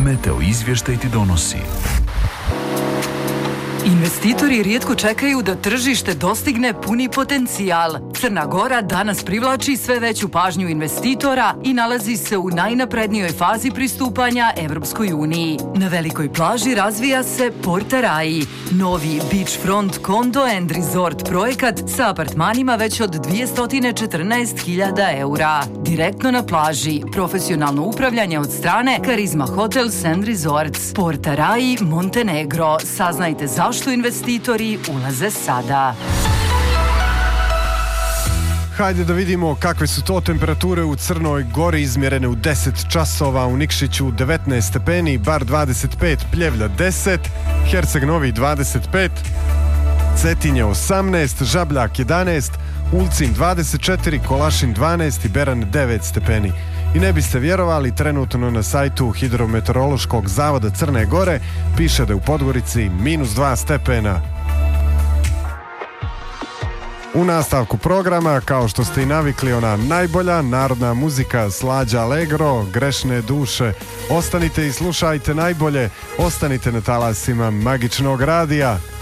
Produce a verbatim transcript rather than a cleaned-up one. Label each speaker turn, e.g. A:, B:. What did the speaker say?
A: Meteo izvještaj ti donosi.
B: Investitori rijetko čekaju da tržište dostigne puni potencijal. Crna Gora danas privlači sve veću pažnju investitora i nalazi se u najnaprednijoj fazi pristupanja Evropskoj uniji. Na velikoj plaži razvija se Porta Rai, novi beachfront condo and resort projekat sa apartmanima već od dvjesto četrnaest hiljada eura. Direktno na plaži, profesionalno upravljanje od strane Karizma Hotels and Resorts. Porta Rai, Montenegro. Saznajte zašto što investitori ulaze sada.
C: Hajde da vidimo kakve su to temperature u Crnoj Gori, izmjerene u deset časova, u Nikšiću devetnaest stepeni, Bar dvadeset pet, Pljevlja deset, Herceg Novi dvadeset pet, Cetinje osamnaest, Žabljak jedanaest, Ulcin dvadeset četiri, Kolašin dvanaest i Beran devet stepeni. I ne biste vjerovali, trenutno na sajtu Hidrometeorološkog zavoda Crne Gore piše da je u Podgorici minus dva stepena. U nastavku programa, kao što ste i navikli, ona najbolja narodna muzika, Slađa Allegro, Grešne duše. Ostanite i slušajte najbolje, ostanite na talasima magičnog radija.